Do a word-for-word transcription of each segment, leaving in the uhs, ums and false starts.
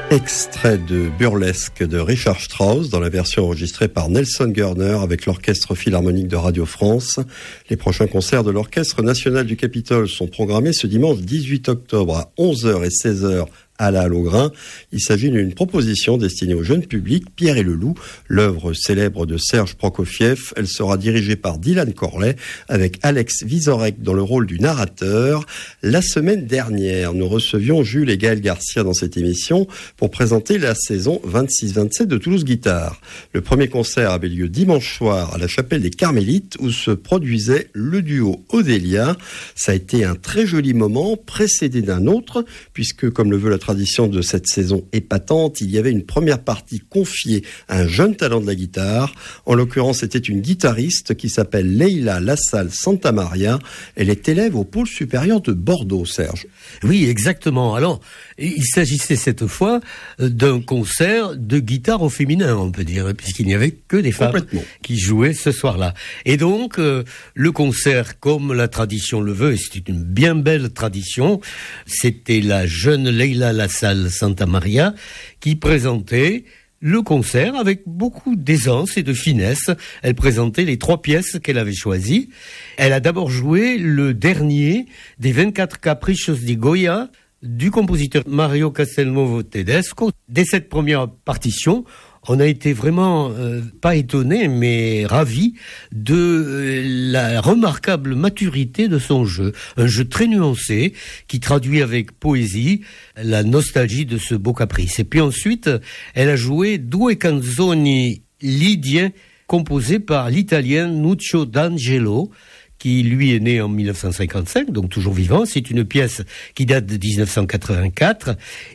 Extrait de Burlesque de Richard Strauss dans la version enregistrée par Nelson Gurner avec l'Orchestre Philharmonique de Radio France. Les prochains concerts de l'Orchestre National du Capitole sont programmés ce dimanche dix-huit octobre à onze heures et seize heures à la Halle au Grain. Il s'agit d'une proposition destinée au jeune public. Pierre et le Loup, l'œuvre célèbre de Serge Prokofiev. Elle sera dirigée par Dylan Corley avec Alex Vizorek dans le rôle du narrateur. La semaine dernière, nous recevions Jules et Gaël Garcia dans cette émission pour présenter la saison vingt-six vingt-sept de Toulouse Guitare. Le premier concert avait lieu dimanche soir à la chapelle des Carmélites où se produisait le duo Odélia. Ça a été un très joli moment précédé d'un autre puisque, comme le veut la tradition de cette saison épatante, il y avait une première partie confiée à un jeune talent de la guitare. En l'occurrence, c'était une guitariste qui s'appelle Leila Lassalle Santamaria. Elle est élève au pôle supérieur de Bordeaux, Serge. Oui, exactement. Alors, il s'agissait cette fois d'un concert de guitare au féminin, on peut dire, puisqu'il n'y avait que des femmes qui jouaient ce soir-là. Et donc, euh, le concert, comme la tradition le veut, et c'est une bien belle tradition, c'était la jeune Leila Lassalle Santamaria qui présentait le concert avec beaucoup d'aisance et de finesse. Elle présentait les trois pièces qu'elle avait choisies. Elle a d'abord joué le dernier des vingt-quatre Caprichos di Goya du compositeur Mario Castelnuovo Tedesco. Dès cette première partition, on a été vraiment, euh, pas étonnés, mais ravis de euh, la remarquable maturité de son jeu. Un jeu très nuancé, qui traduit avec poésie la nostalgie de ce beau caprice. Et puis ensuite, elle a joué Due canzoni Lydie, composé par l'italien Nuccio D'Angelo, qui lui est né en mille neuf cent cinquante-cinq, donc toujours vivant. C'est une pièce qui date de dix-neuf cent quatre-vingt-quatre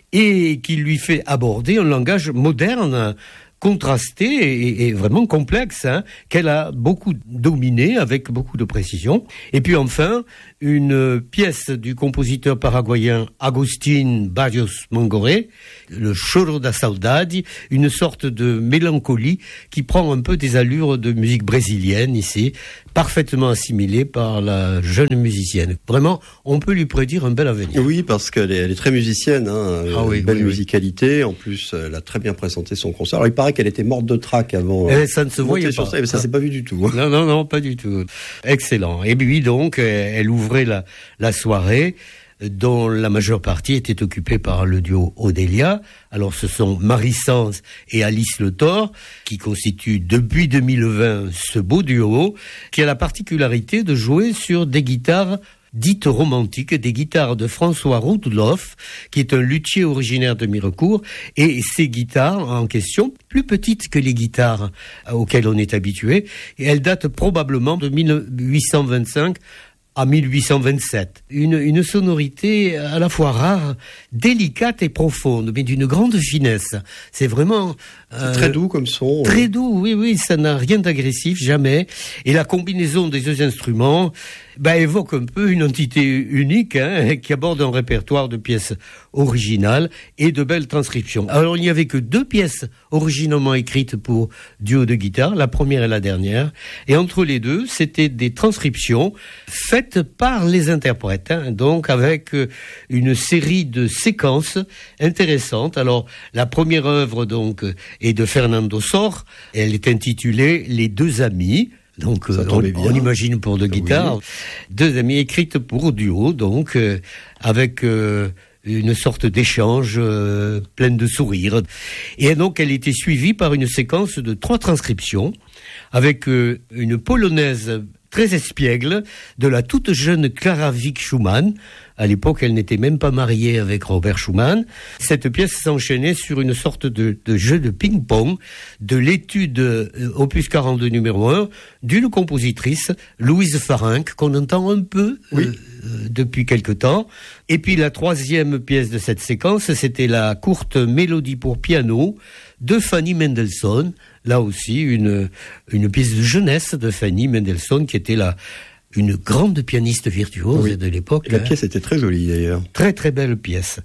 et qui lui fait aborder un langage moderne, contrasté et, et vraiment complexe, hein, qu'elle a beaucoup dominé avec beaucoup de précision. Et puis enfin, une pièce du compositeur paraguayen Agustín Barrios Mongoré, le Choro da Saudade, une sorte de mélancolie qui prend un peu des allures de musique brésilienne ici, parfaitement assimilée par la jeune musicienne. Vraiment, on peut lui prédire un bel avenir. Oui, parce qu'elle est, elle est très musicienne, hein, ah oui, une belle oui, musicalité. Oui. En plus, elle a très bien présenté son concert. Alors, il paraît qu'elle était morte de trac avant. Eh, ça ne se voyait pas. Ça, mais ça, c'est pas vu du tout. Non, non, non, pas du tout. Excellent. Et puis donc, elle ouvrait la, la soirée, dont la majeure partie était occupée par le duo Odélia. Alors ce sont Marie Sans et Alice Le Thor qui constituent depuis deux mille vingt ce beau duo qui a la particularité de jouer sur des guitares dites romantiques, des guitares de François Roudloff, qui est un luthier originaire de Mirecourt, et ces guitares en question, plus petites que les guitares auxquelles on est habitué, et elles datent probablement de mille huit cent vingt-cinq à mille huit cent vingt-sept. Une, une sonorité à la fois rare, délicate et profonde, mais d'une grande finesse. C'est vraiment... C'est euh, très doux comme son. Très ouais. doux, oui, oui, ça n'a rien d'agressif, jamais. Et la combinaison des deux instruments bah, évoque un peu une entité unique, hein, qui aborde un répertoire de pièces originales et de belles transcriptions. Alors, il n'y avait que deux pièces originellement écrites pour duo de guitare, la première et la dernière. Et entre les deux, c'était des transcriptions faites par les interprètes, hein, donc avec une série de séquences intéressantes. Alors, la première œuvre, donc, est de Fernando Sor. Elle est intitulée « Les deux amis ». Donc, euh, on, on imagine pour deux guitares. Oui. Deux amis écrites pour duo, donc, euh, avec euh, une sorte d'échange euh, pleine de sourires. Et donc, elle était suivie par une séquence de trois transcriptions, avec euh, une polonaise très espiègle de la toute jeune Clara Wieck Schumann. À l'époque, elle n'était même pas mariée avec Robert Schumann. Cette pièce s'enchaînait sur une sorte de, de jeu de ping-pong de l'étude euh, opus quarante-deux numéro un d'une compositrice, Louise Farinck, qu'on entend un peu oui. euh, depuis quelque temps. Et puis la troisième pièce de cette séquence, c'était la courte mélodie pour piano de Fanny Mendelssohn. Là aussi, une, une pièce de jeunesse de Fanny Mendelssohn qui était la une grande pianiste virtuose oui. de l'époque. La hein. pièce était très jolie d'ailleurs. Très très belle pièce.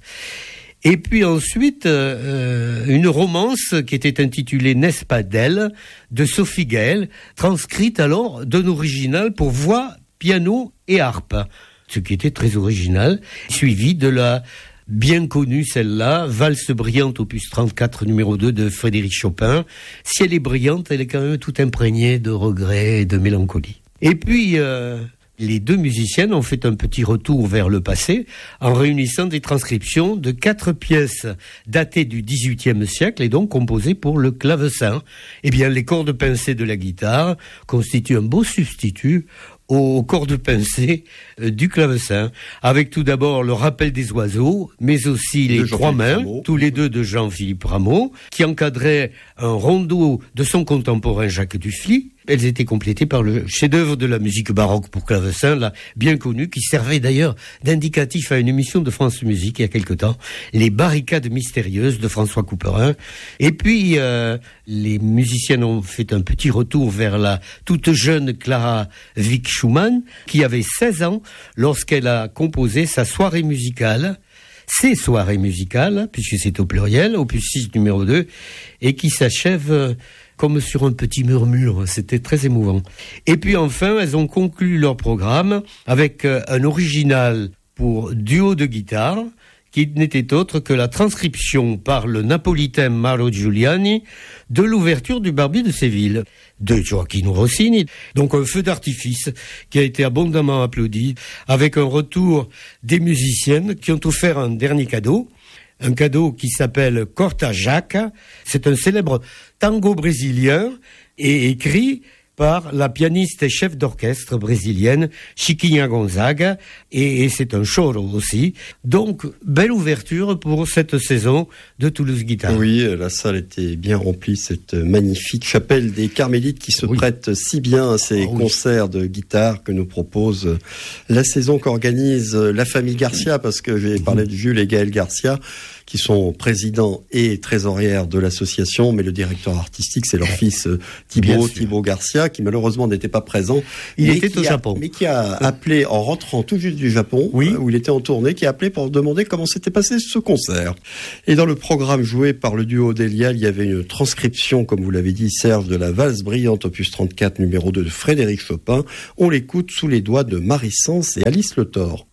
Et puis ensuite, euh, une romance qui était intitulée « N'est-ce pas d'elle » de Sophie Gaël, transcrite alors d'un original pour voix, piano et harpe, ce qui était très original, suivi de la bien connue celle-là, Valse brillante opus trente-quatre numéro deux de Frédéric Chopin. Si elle est brillante, elle est quand même tout imprégnée de regrets et de mélancolie. Et puis, euh, les deux musiciennes ont fait un petit retour vers le passé en réunissant des transcriptions de quatre pièces datées du dix-huitième siècle et donc composées pour le clavecin. Eh bien, les cordes pincées de la guitare constituent un beau substitut aux cordes pincées euh, du clavecin, avec tout d'abord le rappel des oiseaux, mais aussi les trois mains, Rameau. tous les deux de Jean-Philippe Rameau, qui encadrait un rondeau de son contemporain Jacques Dufly. Elles étaient complétées par le chef-d'œuvre de la musique baroque pour clavecin, là, bien connu, qui servait d'ailleurs d'indicatif à une émission de France Musique il y a quelque temps, Les Barricades mystérieuses de François Couperin. Et puis, euh, les musiciennes ont fait un petit retour vers la toute jeune Clara Wieck Schumann, qui avait seize ans lorsqu'elle a composé sa soirée musicale, ses soirées musicales, puisque c'est au pluriel, opus six numéro deux, et qui s'achève euh, comme sur un petit murmure. C'était très émouvant. Et puis enfin, elles ont conclu leur programme avec euh, un original pour duo de guitare, qui n'était autre que la transcription par le napolitain Mauro Giuliani de l'ouverture du Barbier de Séville, de Gioacchino Rossini. Donc un feu d'artifice qui a été abondamment applaudi, avec un retour des musiciennes qui ont offert un dernier cadeau, un cadeau qui s'appelle Corta Jaca. C'est un célèbre tango brésilien et écrit par la pianiste et chef d'orchestre brésilienne Chiquinha Gonzaga, et, et c'est un choro aussi. Donc, belle ouverture pour cette saison de Toulouse Guitare. Oui, la salle était bien remplie, cette magnifique chapelle des Carmélites qui se oui. prête si bien à ces oh, concerts oui. de guitare que nous propose la saison qu'organise la famille Garcia, parce que j'ai parlé de Jules et Gaël Garcia, qui sont présidents et trésorières de l'association, mais le directeur artistique, c'est leur fils Thibaut, Thibaut Garcia, qui malheureusement n'était pas présent. Il était au a, Japon. Mais qui a appelé, en rentrant tout juste du Japon, oui. où il était en tournée, qui a appelé pour demander comment s'était passé ce concert. Et dans le programme joué par le duo Delia, il y avait une transcription, comme vous l'avez dit, Serge, de la valse brillante opus trente-quatre numéro deux de Frédéric Chopin. On l'écoute sous les doigts de Marie Sens et Alice Le Thor.